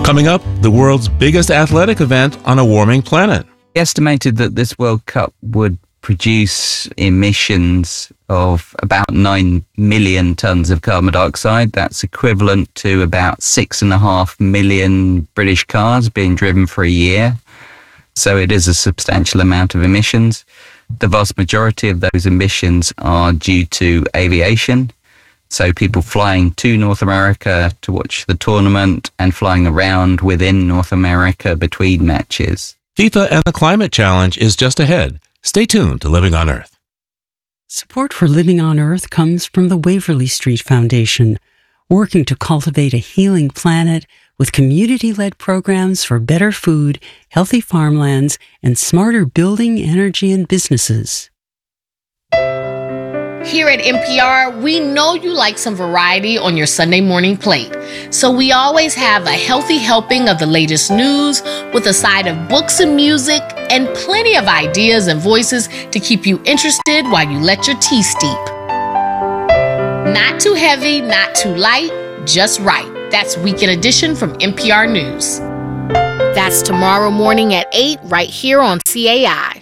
Coming up, the world's biggest athletic event on a warming planet. Estimated that this World Cup would produce emissions of about 9 million tonnes of carbon dioxide. That's equivalent to about 6.5 million British cars being driven for a year. So it is a substantial amount of emissions. The vast majority of those emissions are due to aviation. So people flying to North America to watch the tournament and flying around within North America between matches. FIFA and the Climate Challenge is just ahead. Stay tuned to Living on Earth. Support for Living on Earth comes from the Waverly Street Foundation, working to cultivate a healing planet with community-led programs for better food, healthy farmlands, and smarter building, energy, and businesses. Here at NPR, we know you like some variety on your Sunday morning plate. So we always have a healthy helping of the latest news with a side of books and music and plenty of ideas and voices to keep you interested while you let your tea steep. Not too heavy, not too light, just right. That's Weekend Edition from NPR News. That's tomorrow morning at 8 right here on CAI.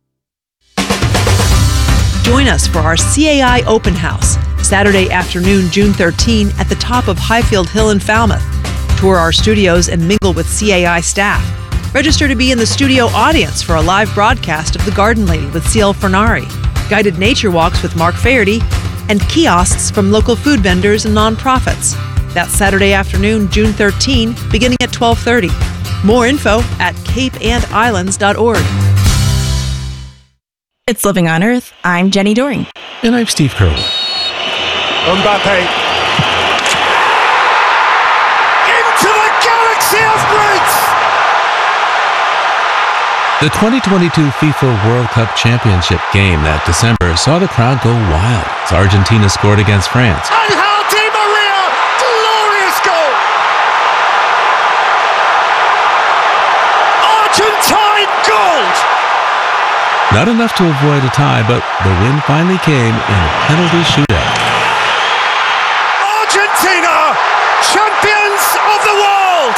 Join us for our CAI Open House, Saturday afternoon, June 13, at the top of Highfield Hill in Falmouth. Tour our studios and mingle with CAI staff. Register to be in the studio audience for a live broadcast of The Garden Lady with C.L. Fernari, guided nature walks with Mark Faherty, and kiosks from local food vendors and nonprofits. That's Saturday afternoon, June 13, beginning at 12:30. More info at capeandislands.org. It's Living on Earth. I'm Jenny Doring. And I'm Steve Curwood. Mbappe. Into the galaxy of greats! The 2022 FIFA World Cup Championship game that December saw the crowd go wild as Argentina scored against France. Angel Di Maria! Glorious goal! Argentine gold! Not enough to avoid a tie, but the win finally came in a penalty shootout. Argentina, champions of the world!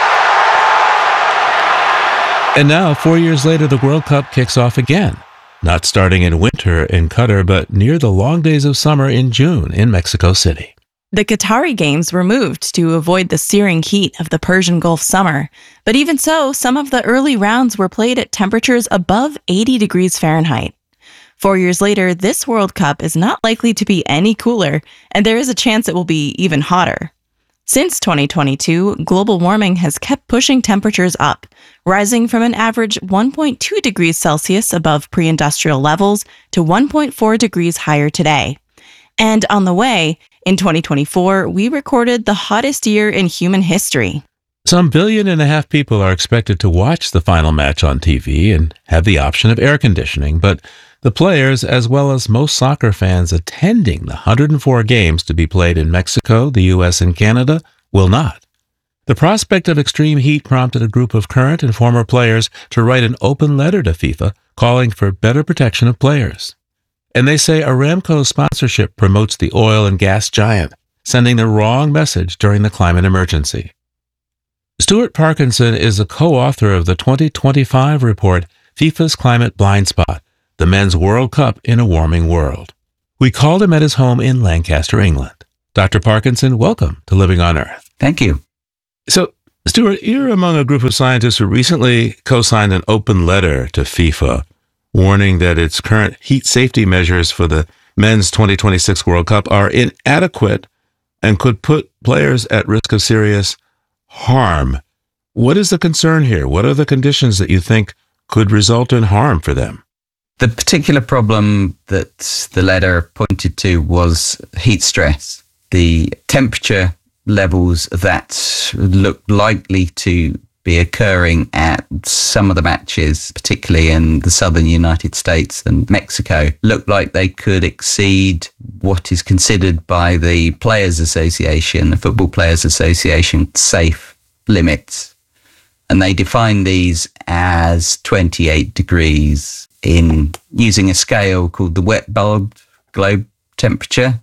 And now, 4 years later, the World Cup kicks off again. Not starting in winter in Qatar, but near the long days of summer in June in Mexico City. The Qatari Games were moved to avoid the searing heat of the Persian Gulf summer. But even so, some of the early rounds were played at temperatures above 80 degrees Fahrenheit. 4 years later, this World Cup is not likely to be any cooler, and there is a chance it will be even hotter. Since 2022, global warming has kept pushing temperatures up, rising from an average 1.2 degrees Celsius above pre-industrial levels to 1.4 degrees higher today. And on the way, in 2024, we recorded the hottest year in human history. Some 1.5 billion people are expected to watch the final match on TV and have the option of air conditioning, but the players, as well as most soccer fans attending the 104 games to be played in Mexico, the U.S., and Canada, will not. The prospect of extreme heat prompted a group of current and former players to write an open letter to FIFA calling for better protection of players. And they say Aramco's sponsorship promotes the oil and gas giant, sending the wrong message during the climate emergency. Stuart Parkinson is a co-author of the 2025 report, FIFA's Climate Blind Spot, the Men's World Cup in a Warming World. We called him at his home in Lancaster, England. Dr. Parkinson, welcome to Living on Earth. Thank you. So, Stuart, you're among a group of scientists who recently co-signed an open letter to FIFA warning that its current heat safety measures for the men's 2026 World Cup are inadequate and could put players at risk of serious harm. What is the concern here? What are the conditions that you think could result in harm for them? The particular problem that the letter pointed to was heat stress. The temperature levels that look likely to be occurring at some of the matches, particularly in the southern United States and Mexico, look like they could exceed what is considered by the Players Association, the Football Players Association, safe limits. And they define these as 28 degrees in using a scale called the wet bulb globe temperature.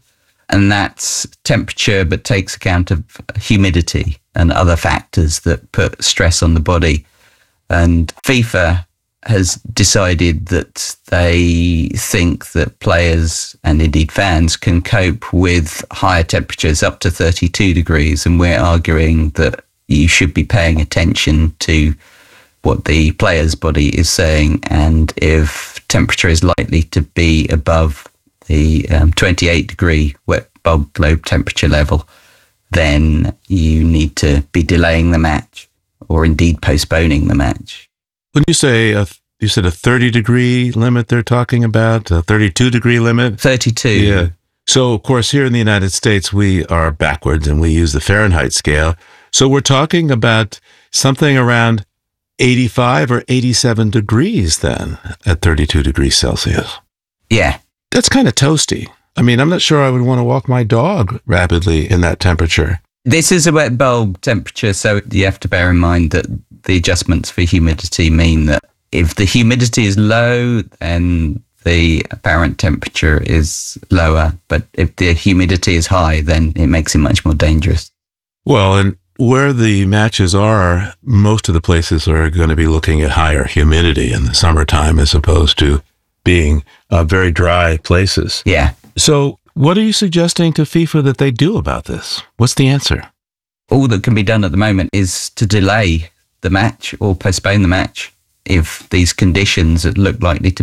And that's temperature, but takes account of humidity and other factors that put stress on the body. And FIFA has decided that they think that players and indeed fans can cope with higher temperatures up to 32 degrees. And we're arguing that you should be paying attention to what the player's body is saying. And if temperature is likely to be above the 28 degree wet bulb globe temperature level, then you need to be delaying the match or indeed postponing the match. When you say, you said a 30-degree limit they're talking about, a 32-degree limit? 32. Yeah. So, of course, here in the United States, we are backwards and we use the Fahrenheit scale. So we're talking about something around 85 or 87 degrees then at 32 degrees Celsius. Yeah. That's kind of toasty. I mean, I'm not sure I would want to walk my dog rapidly in that temperature. This is a wet bulb temperature, so you have to bear in mind that the adjustments for humidity mean that if the humidity is low, then the apparent temperature is lower. But if the humidity is high, then it makes it much more dangerous. Well, and where the matches are, most of the places are going to be looking at higher humidity in the summertime as opposed to being very dry places. Yeah. So what are you suggesting to FIFA that they do about this? What's the answer? All that can be done at the moment is to delay the match or postpone the match if these conditions look likely to